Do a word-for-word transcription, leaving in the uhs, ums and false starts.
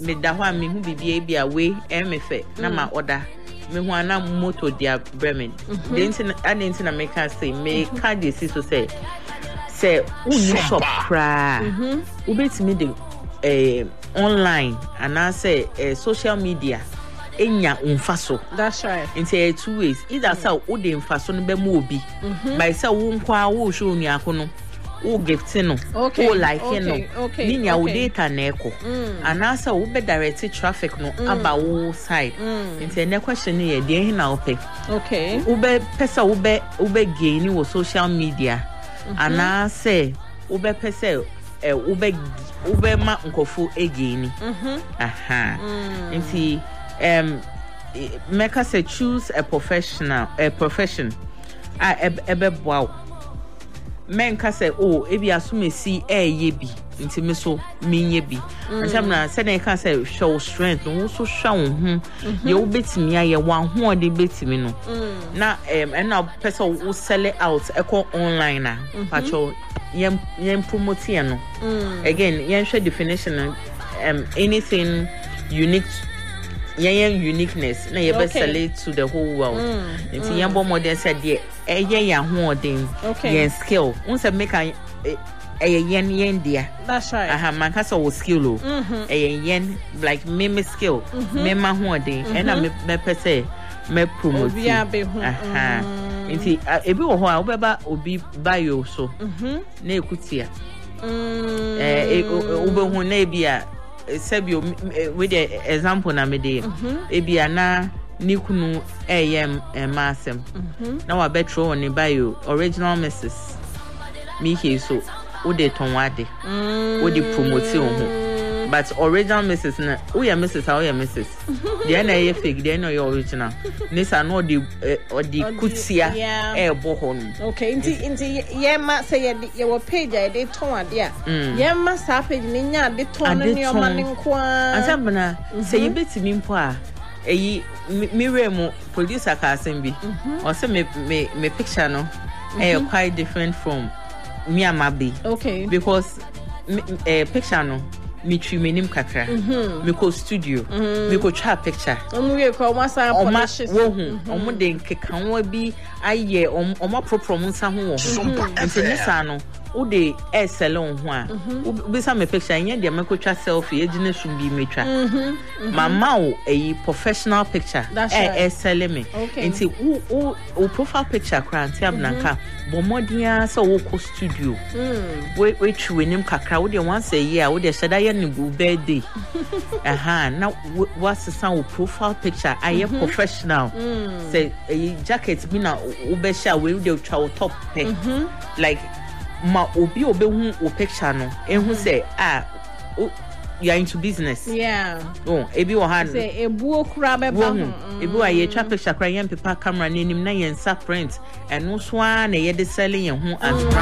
me da ho a me hu bibia bia we e me fe na ma order me hu ana moto dia bremen the internet and internet make can say me can dey see so say say uni shop kra u betimi de eh online and I say uh, social media enya unfaso. That's right. In say two ways. Either say o de unfaso no be mo obi. By say wo nkwa wo show ni akono. O gift no. Okay. O like okay. no. Okay. Ni nya o okay. data na eko. And I say wo be direct traffic no mm. aba wo side. In say na question ni e de hin na ope. Okay. Wo be pesa wo be wo be gain wo social media. And I say wo be pesa eh wo be wo be ma nkofo again. Mhm. Aha. Nti um make us say choose a professional a profession. Ah ebe boa. Men ka say oh ebi asumesi eh ye bi. Nti me so menye bi. Nsem na say na ka say show strength no so hwa wo hu. Ye wo betimi aye wan ho de betimi no. Na um and now person wo sell it out eco online na. Pacho yem yem promote ye no. Again yen share definition um anything unique yen uniqueness na ye be sell it to the whole world. Nti yen bo modern said dey eye ya ho odin yen skill. Unse make an eye yen yen dia. That's right. Aha man ka so skill o. Eye yen like me me skill me ma ho odin and na me me pese me promote. Aha. Nti ebi wo ho a obeba obi bio so. Na ekutia. Eh obehu na ebia sebio with the example na me dey ebia na nikunu em emasem na wa betro on bio original missus me here so wo dey ton wade wo dey promote on but original missus na wo ya missus how ya missus dey na ye fake dey na your original nisa no dey or the kutia e bo hon. Okay, inti inti yema say ye ye wo page e dey ton ade a yema sa page ni nya de ton no ni o ma ni nko a ansabna say ye betimi mpo a eyi mirror mo producer ka asem bi o say me me me picture no e quite different from me and my baby. Okay, because eh picture no me twi menim kakra me ko studio me ko twa picture omu we ko ma san polish wo hu omu de nkekanwa bi aye omu proprom nsa ho wo nti ni sa no wo de e salon ho a wo sa me picture yen de me ko twa selfie e gina shum bi me twa mama wo e professional picture e e sell me nti wo wo profile picture kra nti abnanka bo modia so wo ko studio we we twi nim kakra wo de once a year wo de shada ye ni birthday aha na what's the sound profile picture I am professional say a jacket bi na wo be sha we de twa top pe like ma obi obehu o picture no ehun say ah you are into business. Yeah. Oh, ebi wo han. Say ebu okura be ba ho. Ebi wa ye twa picture kra yen paper camera na nim na yen sa print. Eno so a na ye de selling yen ho as